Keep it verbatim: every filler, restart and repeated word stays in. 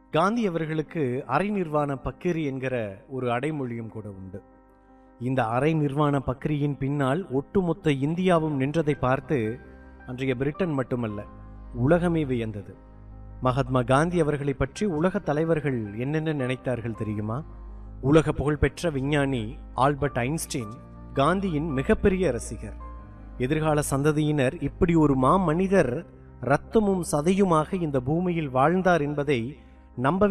காந்தி அவர்களுக்கு அரை நிர்வாண பக்கிரி என்கிற ஒரு அடைமொழியும் கூட உண்டு. இந்த அரை நிர்வாண பக்கிரியின் பின்னால் ஒட்டுமொத்த இந்தியாவும் நின்றதை பார்த்து அன்றைய பிரிட்டன் மட்டுமல்ல, உலகமே வியந்தது. மகாத்மா காந்தி அவர்களை பற்றி உலக தலைவர்கள் என்னென்ன நினைத்தார்கள் தெரியுமா? உலக புகழ்பெற்ற விஞ்ஞானி ஆல்பர்ட் ஐன்ஸ்டீன் காந்தியின் மிகப்பெரிய ரசிகர். எதிர்கால சந்ததியினர் இப்படி ஒரு மா மனிதர் இரத்தமும் சதையுமாக இந்த பூமியில் வாழ்ந்தார் என்பதை நம்ப